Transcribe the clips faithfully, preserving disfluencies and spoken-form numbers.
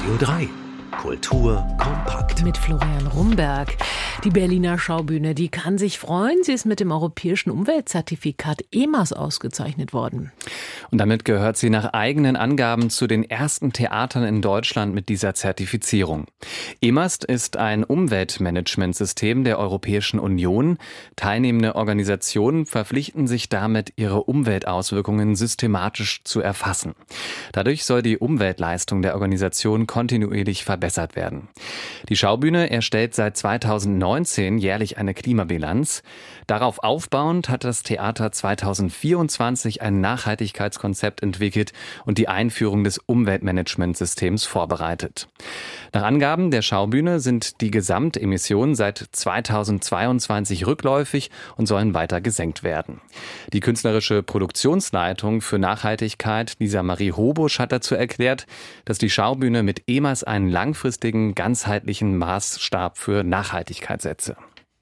Radio drei. Kultur kompakt. Mit Florian Rumberg. Die Berliner Schaubühne, die kann sich freuen. Sie ist mit dem europäischen Umweltzertifikat E M A S ausgezeichnet worden. Und damit gehört sie nach eigenen Angaben zu den ersten Theatern in Deutschland mit dieser Zertifizierung. E M A S ist ein Umweltmanagementsystem der Europäischen Union. Teilnehmende Organisationen verpflichten sich damit, ihre Umweltauswirkungen systematisch zu erfassen. Dadurch soll die Umweltleistung der Organisation kontinuierlich verbessert werden. Die Schaubühne erstellt seit zweitausendneunzehn jährlich eine Klimabilanz. Darauf aufbauend hat das Theater zweitausendvierundzwanzig ein Nachhaltigkeitskonzept entwickelt und die Einführung des Umweltmanagementsystems vorbereitet. Nach Angaben der Schaubühne sind die Gesamtemissionen seit zweitausendzweiundzwanzig rückläufig und sollen weiter gesenkt werden. Die künstlerische Produktionsleitung für Nachhaltigkeit, Lisa Marie Hobusch, hat dazu erklärt, dass die Schaubühne mit E M A S einen langfristigen, ganzheitlichen Maßstab für Nachhaltigkeit setze.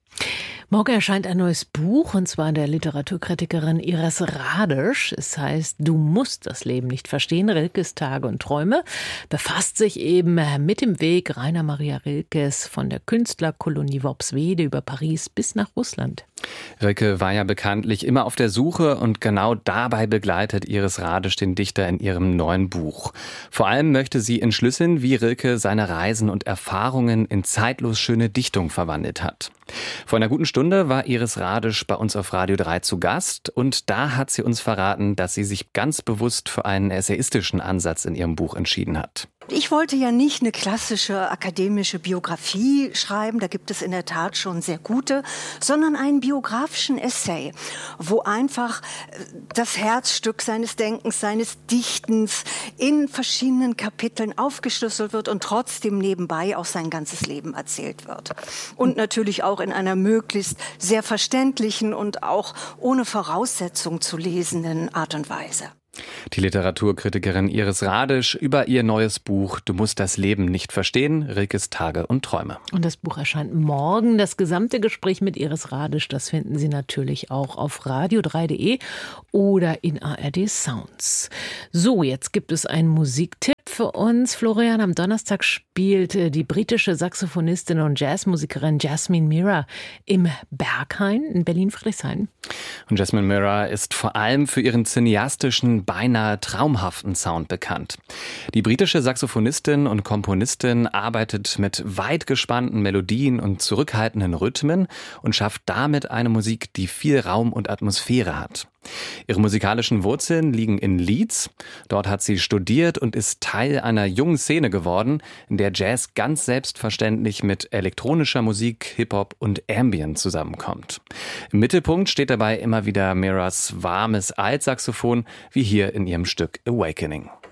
Morgen erscheint ein neues Buch, und zwar der Literaturkritikerin Iris Radisch. Es heißt Du musst das Leben nicht verstehen, Rilkes Tage und Träume. Befasst sich eben mit dem Weg Rainer Maria Rilkes von der Künstlerkolonie Worpswede über Paris bis nach Russland. Rilke war ja bekanntlich immer auf der Suche, und genau dabei begleitet Iris Radisch den Dichter in ihrem neuen Buch. Vor allem möchte sie entschlüsseln, wie Rilke seine Reisen und Erfahrungen in zeitlos schöne Dichtung verwandelt hat. Vor einer guten Stunde war Iris Radisch bei uns auf Radio drei zu Gast, und da hat sie uns verraten, dass sie sich ganz bewusst für einen essayistischen Ansatz in ihrem Buch entschieden hat. Ich wollte ja nicht eine klassische akademische Biografie schreiben, da gibt es in der Tat schon sehr gute, sondern einen biografischen Essay, wo einfach das Herzstück seines Denkens, seines Dichtens in verschiedenen Kapiteln aufgeschlüsselt wird und trotzdem nebenbei auch sein ganzes Leben erzählt wird. Und natürlich auch in einer möglichst sehr verständlichen und auch ohne Voraussetzung zu lesenden Art und Weise. Die Literaturkritikerin Iris Radisch über ihr neues Buch Du musst das Leben nicht verstehen, Rilkes Tage und Träume. Und das Buch erscheint morgen. Das gesamte Gespräch mit Iris Radisch, das finden Sie natürlich auch auf radio drei punkt de oder in A R D Sounds. So, jetzt gibt es einen Musiktipp für uns. Florian, am Donnerstag spielt die britische Saxophonistin und Jazzmusikerin Jasmine Mira im Berghain in Berlin-Friedrichshain. Und Jasmine Mira ist vor allem für ihren cineastischen, beinahe traumhaften Sound bekannt. Die britische Saxophonistin und Komponistin arbeitet mit weit gespannten Melodien und zurückhaltenden Rhythmen und schafft damit eine Musik, die viel Raum und Atmosphäre hat. Ihre musikalischen Wurzeln liegen in Leeds. Dort hat sie studiert und ist Teil einer jungen Szene geworden, in der Jazz ganz selbstverständlich mit elektronischer Musik, Hip-Hop und Ambient zusammenkommt. Im Mittelpunkt steht dabei immer wieder Miras warmes Altsaxophon, wie hier in ihrem Stück Awakening.